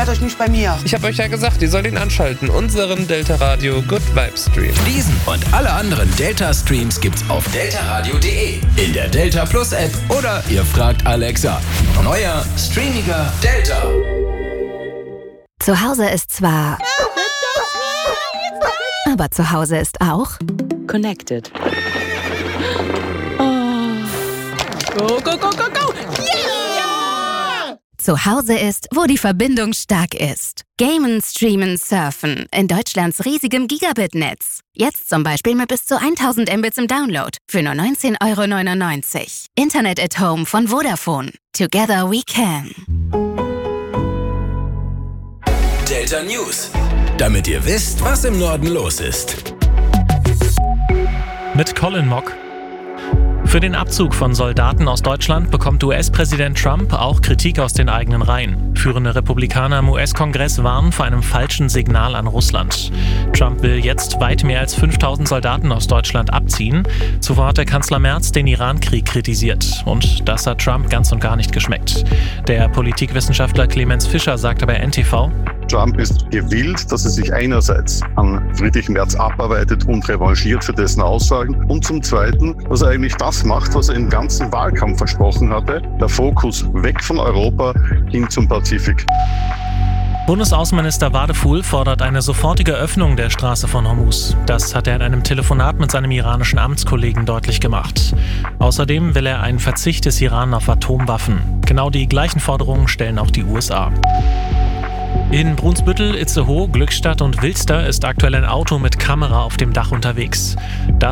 Hört euch nicht bei mir. Ich habe euch ja gesagt, ihr sollt ihn anschalten. Unseren Delta Radio Good Vibes Stream. Diesen und alle anderen Delta-Streams gibt's auf deltaradio.de, in der Delta Plus App oder ihr fragt Alexa. Neuer, streamiger Delta. Zu Hause ist zwar... aber zu Hause ist auch... Connected. Go, go, go, go, go! Yeah! Zu Hause ist, wo die Verbindung stark ist. Gamen, streamen, surfen. In Deutschlands riesigem Gigabit-Netz. Jetzt zum Beispiel mit bis zu 1000 Mbits im Download. Für nur 19,99 €. Internet at Home von Vodafone. Together we can. Delta News. Damit ihr wisst, was im Norden los ist. Mit Colin Mock. Für den Abzug von Soldaten aus Deutschland bekommt US-Präsident Trump auch Kritik aus den eigenen Reihen. Führende Republikaner im US-Kongress warnen vor einem falschen Signal an Russland. Trump will jetzt weit mehr als 5000 Soldaten aus Deutschland abziehen. Zuvor hat der Kanzler Merz den Iran-Krieg kritisiert. Und das hat Trump ganz und gar nicht geschmeckt. Der Politikwissenschaftler Clemens Fischer sagte bei NTV: Trump ist gewillt, dass er sich einerseits an Friedrich Merz abarbeitet und revanchiert für dessen Aussagen und zum Zweiten, dass er eigentlich das macht, was er im ganzen Wahlkampf versprochen hatte, der Fokus weg von Europa hin zum Pazifik. Bundesaußenminister Wadephul fordert eine sofortige Öffnung der Straße von Hormuz. Das hat er in einem Telefonat mit seinem iranischen Amtskollegen deutlich gemacht. Außerdem will er einen Verzicht des Iran auf Atomwaffen. Genau die gleichen Forderungen stellen auch die USA. In Brunsbüttel, Itzehoe, Glückstadt und Wilster ist aktuell ein Auto mit Kamera auf dem Dach unterwegs. Das